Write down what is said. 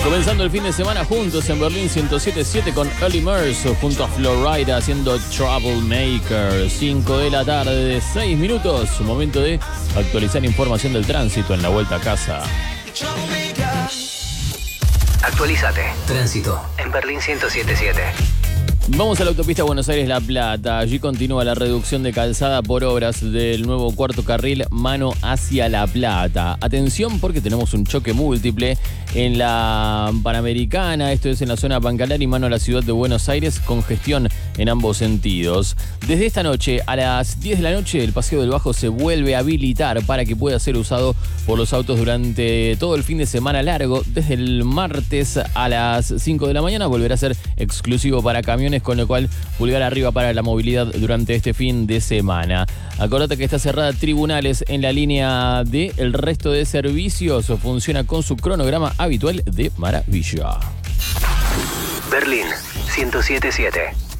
Comenzando el fin de semana juntos en Berlín 107.7 con Early Merce junto a Florida haciendo Troublemaker. 5 de la tarde, 6 minutos. Momento de actualizar información del tránsito en la vuelta a casa. Actualízate. Tránsito en Berlín 107.7. Vamos a la autopista Buenos Aires-La Plata. Allí continúa la reducción de calzada por obras del nuevo cuarto carril mano hacia La Plata. Atención porque tenemos un choque múltiple en la Panamericana. Esto es en la zona Pancalari, mano a la ciudad de Buenos Aires, congestión en ambos sentidos. Desde esta noche a las 10 de la noche el Paseo del Bajo se vuelve a habilitar para que pueda ser usado por los autos durante todo el fin de semana largo. Desde el martes a las 5 de la mañana volverá a ser exclusivo para camiones, con lo cual pulgar arriba para la movilidad durante este fin de semana. Acordate que está cerrada Tribunales en la línea D. El resto de servicios funciona con su cronograma habitual de maravilla. Berlín 107.7.